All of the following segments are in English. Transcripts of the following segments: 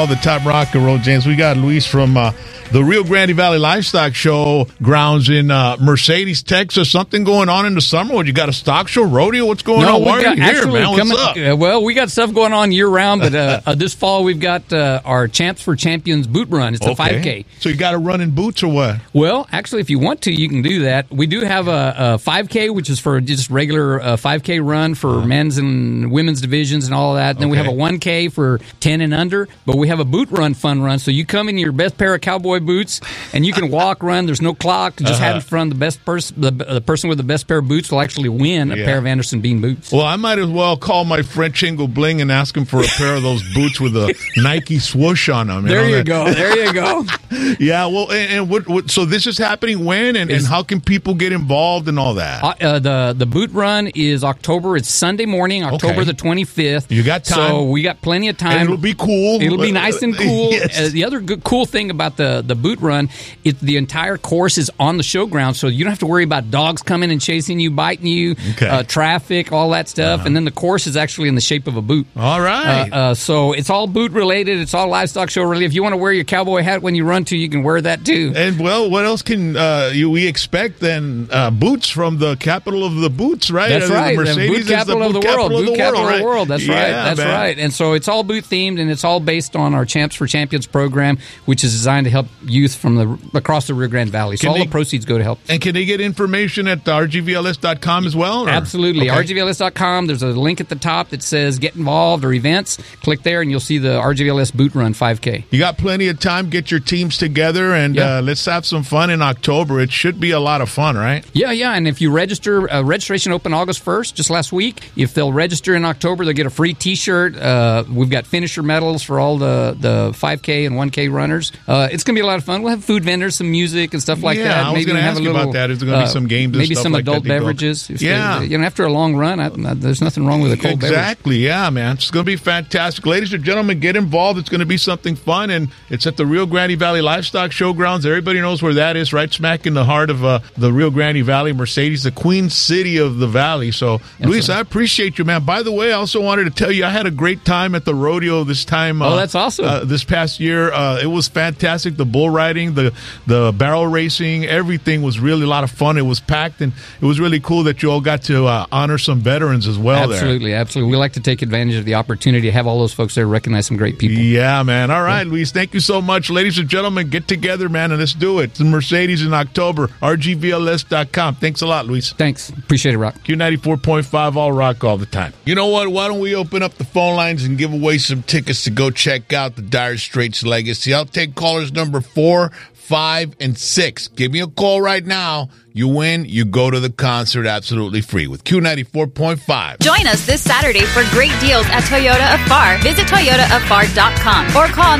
All the top rock and roll, James. We got Luis from the Rio Grande Valley Livestock Show grounds in Mercedes, Texas. Something going on in the summer? What, you got a stock show, rodeo? What's going on? Why are you here, man? What's up? Well, we got stuff going on year round, but this fall we've got our Champs for Champions boot run. It's a 5K. So you got to run in boots or what? Well, actually, if you want to, you can do that. We do have a 5K, which is for just regular 5K run for men's and women's divisions and all of that. Then we have a 1K for 10 and under, but we have a boot run, fun run. So you come in your best pair of cowboy boots, and you can walk, run. There's no clock. Just have fun. The best person, the person with the best pair of boots will actually win a pair of Anderson Bean boots. Well, I might as well call my friend Chingo Bling and ask him for a pair of those boots with a Nike swoosh on them. There you go. Yeah. Well, and what? So this is happening when, and how can people get involved and all that? The boot run is October. It's Sunday morning, October the 25th. You got time. So we got plenty of time. And it'll be cool. It'll be nice and cool. Yes. The other cool thing about the boot run, the entire course is on the showground, so you don't have to worry about dogs coming and chasing you, biting you, traffic, all that stuff. And then the course is actually in the shape of a boot. All right. So it's all boot related. It's all livestock show related. If you want to wear your cowboy hat when you run too, you can wear that too. And well, what else can we expect then? Boots from the capital of the boots, right? That's right. Mercedes boot capital of the world. Boot capital of the world. That's right. That's man. right. And so it's all boot themed, and it's all based on our Champs for Champions program, which is designed to help youth from across the Rio Grande Valley. So all the proceeds go to help. And can they get information at rgvls.com as well? Or? Absolutely. rgvls.com. There's a link at the top that says Get Involved or Events. Click there, and you'll see the RGVLS Boot Run 5K. You got plenty of time. Get your teams together, and let's have some fun in October. It should be a lot of fun, right? Yeah. And if you register, registration opened August 1st, just last week. If they'll register in October, they'll get a free T-shirt. We've got finisher medals for all the 5K and 1K runners. It's going to be a lot of fun. We'll have food vendors, some music and stuff like that. I was going to ask you about that. Is there going to be some games and maybe stuff some like adult that beverages? After a long run, there's nothing wrong with a cold beverage. Exactly. Yeah, man. It's going to be fantastic. Ladies and gentlemen, get involved. It's going to be something fun, and it's at the Rio Grande Valley Livestock Showgrounds. Everybody knows where that is, right smack in the heart of the Rio Grande Valley, Mercedes, the Queen City of the Valley. So, Luis, I appreciate you, man. By the way, I also wanted to tell you I had a great time at the rodeo this time. That's awesome. This past year, it was fantastic. The bull riding, the barrel racing, everything was really a lot of fun. It was packed, and it was really cool that you all got to honor some veterans as well. Absolutely. We like to take advantage of the opportunity to have all those folks there recognize some great people. Yeah, man. All right, Luis, thank you so much. Ladies and gentlemen, get together, man, and let's do it. It's Mercedes in October. RGVLS.com. Thanks a lot, Luis. Thanks. Appreciate it, Rock. Q94.5, all rock all the time. You know what? Why don't we open up the phone lines and give away some tickets to go check out the Dire Straits Legacy? I'll take callers number 4, 5, and 6. Give me a call right now. You win, you go to the concert absolutely free with Q94.5. Join us this Saturday for great deals at Toyota of Far. Visit toyotaofar.com or call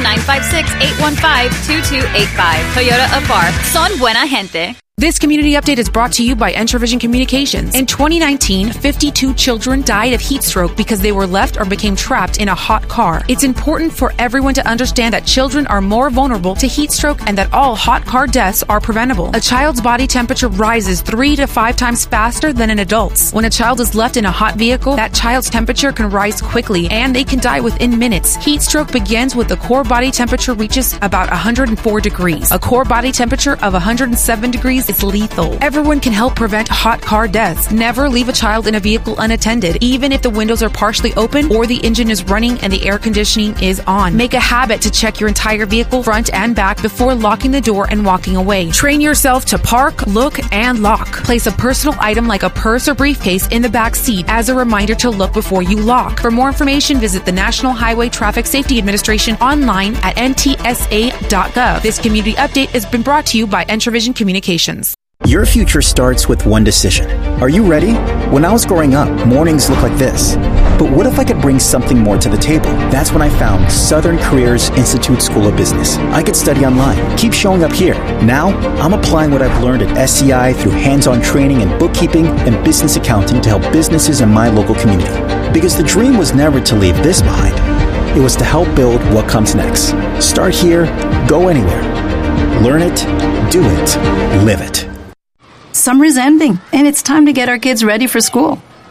956-815-2285. Toyota of Far. Son buena gente. This community update is brought to you by Entravision Communications. In 2019, 52 children died of heat stroke because they were left or became trapped in a hot car. It's important for everyone to understand that children are more vulnerable to heat stroke and that all hot car deaths are preventable. A child's body temperature rises 3 to 5 times faster than an adult's. When a child is left in a hot vehicle, that child's temperature can rise quickly and they can die within minutes. Heat stroke begins with the core body temperature reaches about 104 degrees. A core body temperature of 107 degrees is lethal. Everyone can help prevent hot car deaths. Never leave a child in a vehicle unattended, even if the windows are partially open or the engine is running and the air conditioning is on. Make a habit to check your entire vehicle front and back before locking the door and walking away. Train yourself to park, look, and lock. Place a personal item like a purse or briefcase in the back seat as a reminder to look before you lock. For more information, visit the National Highway Traffic Safety Administration online at ntsa.gov. This community update has been brought to you by Entravision Communications. Your future starts with one decision. Are you ready? When I was growing up, mornings looked like this. But what if I could bring something more to the table? That's when I found Southern Careers Institute School of Business. I could study online, keep showing up here. Now, I'm applying what I've learned at SCI through hands-on training in bookkeeping and business accounting to help businesses in my local community. Because the dream was never to leave this behind. It was to help build what comes next. Start here, go anywhere. Learn it, do it, live it. Summer is ending, and it's time to get our kids ready for school.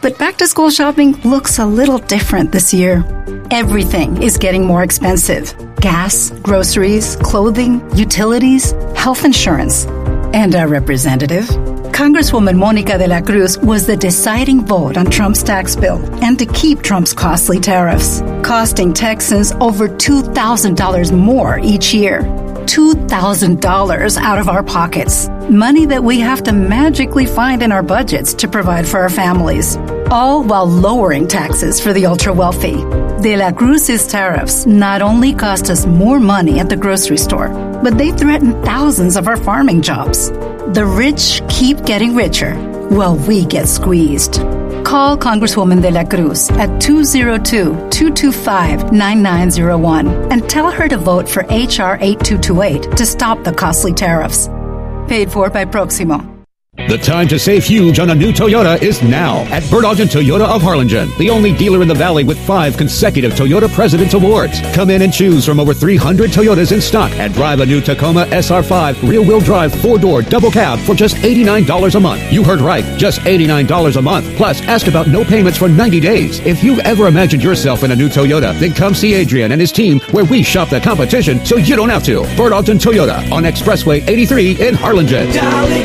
But back-to-school shopping looks a little different this year. Everything is getting more expensive. Gas, groceries, clothing, utilities, health insurance. And our representative, Congresswoman Monica de la Cruz, was the deciding vote on Trump's tax bill and to keep Trump's costly tariffs, costing Texans over $2,000 more each year. $2,000 out of our pockets. Money that we have to magically find in our budgets to provide for our families. All while lowering taxes for the ultra-wealthy. De la Cruz's tariffs not only cost us more money at the grocery store, but they threaten thousands of our farming jobs. The rich keep getting richer while we get squeezed. Call Congresswoman de la Cruz at 202-225-9901 and tell her to vote for H.R. 8228 to stop the costly tariffs. Paid for by Proximo. The time to save huge on a new Toyota is now at Bert Ogden Toyota of Harlingen, the only dealer in the Valley with 5 consecutive Toyota President's Awards. Come in and choose from over 300 Toyotas in stock and drive a new Tacoma SR5 rear-wheel drive 4-door double cab for just $89 a month. You heard right, just $89 a month. Plus, ask about no payments for 90 days. If you've ever imagined yourself in a new Toyota, then come see Adrian and his team where we shop the competition so you don't have to. Bert Ogden Toyota on Expressway 83 in Harlingen.